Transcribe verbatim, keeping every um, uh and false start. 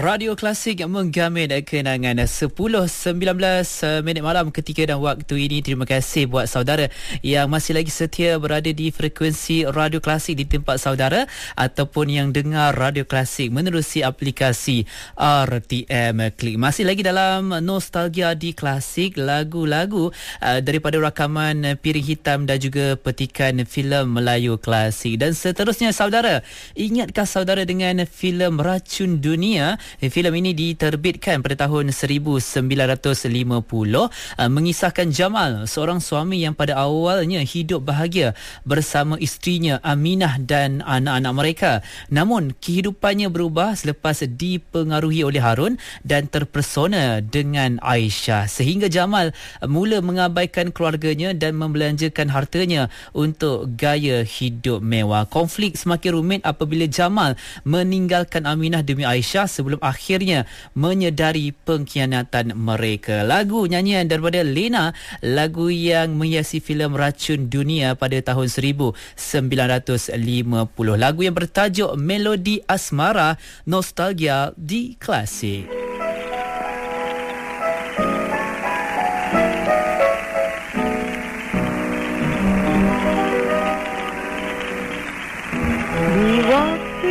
Radio Klasik menggamin kenangan sepuluh sembilan belas minit malam ketika dan waktu ini. Terima kasih buat saudara yang masih lagi setia berada di frekuensi Radio Klasik di tempat saudara ataupun yang dengar Radio Klasik menerusi aplikasi R T M Klik. Masih lagi dalam nostalgia di Klasik, lagu-lagu uh, daripada rakaman Piring Hitam dan juga petikan filem Melayu Klasik. Dan seterusnya saudara, ingatkah saudara dengan filem Racun Dunia? Filem ini diterbitkan pada tahun seribu sembilan ratus lima puluh, mengisahkan Jamal, seorang suami yang pada awalnya hidup bahagia bersama isterinya Aminah dan anak-anak mereka. Namun kehidupannya berubah selepas dipengaruhi oleh Harun dan terpesona dengan Aisyah, sehingga Jamal mula mengabaikan keluarganya dan membelanjakan hartanya untuk gaya hidup mewah. Konflik semakin rumit apabila Jamal meninggalkan Aminah demi Aisyah sebelum akhirnya menyedari pengkhianatan mereka. Lagu nyanyian daripada Lena, lagu yang menghiasi filem Racun Dunia pada tahun seribu sembilan ratus lima puluh. Lagu yang bertajuk Melodi Asmara, nostalgia di Klasik.